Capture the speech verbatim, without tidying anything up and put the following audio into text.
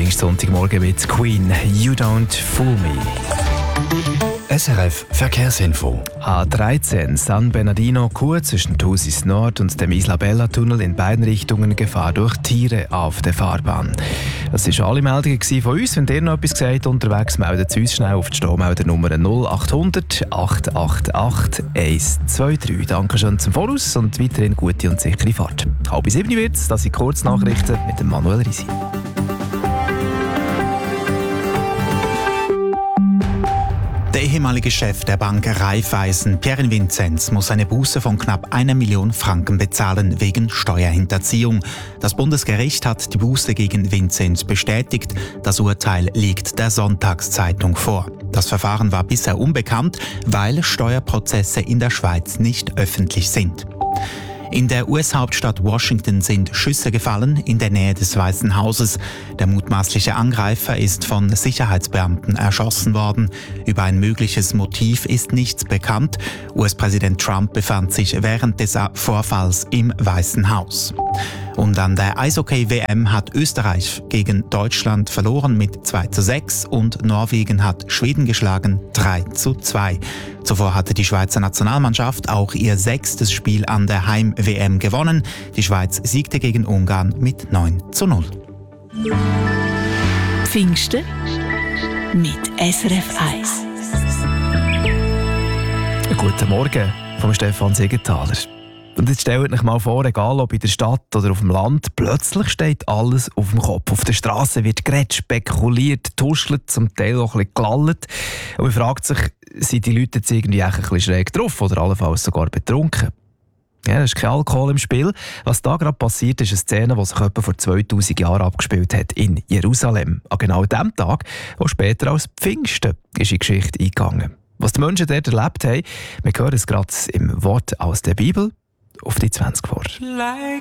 Pfingstsonntagmorgen mit Queen, You Don't Fool Me. S R F Verkehrsinfo. A dreizehn San Bernardino Kur zwischen Thusis Nord und dem Isla-Bella-Tunnel in beiden Richtungen Gefahr durch Tiere auf der Fahrbahn. Das waren alle Meldungen von uns. Wenn ihr noch etwas gesagt unterwegs, meldet es uns schnell auf die Strohmeldernummer null acht hundert acht acht acht eins zwei drei. Danke schön zum Voraus und weiterhin gute und sichere Fahrt. Halb sieben wird es, das sind Kurznachrichten mit dem Manuel Risi. Der ehemalige Chef der Bank Raiffeisen, Pierre Vinzenz, muss eine Buße von knapp einer Million Franken bezahlen wegen Steuerhinterziehung. Das Bundesgericht hat die Buße gegen Vinzenz bestätigt. Das Urteil liegt der Sonntagszeitung vor. Das Verfahren war bisher unbekannt, weil Steuerprozesse in der Schweiz nicht öffentlich sind. In der U S-Hauptstadt Washington sind Schüsse gefallen in der Nähe des Weißen Hauses. Der mutmaßliche Angreifer ist von Sicherheitsbeamten erschossen worden. Über ein mögliches Motiv ist nichts bekannt. U S-Präsident Trump befand sich während des Vorfalls im Weißen Haus. Und an der Eishockey-W M hat Österreich gegen Deutschland verloren mit zwei zu sechs und Norwegen hat Schweden geschlagen drei zu zwei. Zuvor hatte die Schweizer Nationalmannschaft auch ihr sechstes Spiel an der Heim-W M gewonnen. Die Schweiz siegte gegen Ungarn mit neun zu null. Pfingsten mit S R F eins. Guten Morgen vom Stefan Siegenthaler. Und jetzt stellt euch mal vor, egal ob in der Stadt oder auf dem Land, plötzlich steht alles auf dem Kopf. Auf der Straße wird geredet, spekuliert, tuschelt, zum Teil auch ein bisschen gelallt. Und man fragt sich, sind die Leute jetzt irgendwie ein bisschen schräg drauf oder allenfalls sogar betrunken? Ja, da ist kein Alkohol im Spiel. Was da gerade passiert, ist eine Szene, die sich etwa vor zweitausend Jahren abgespielt hat in Jerusalem. An genau dem Tag, wo später als Pfingsten ist in die Geschichte eingegangen. Was die Menschen dort erlebt haben, wir hören es gerade im Wort aus der Bibel. Auf die zwanzig vor. Like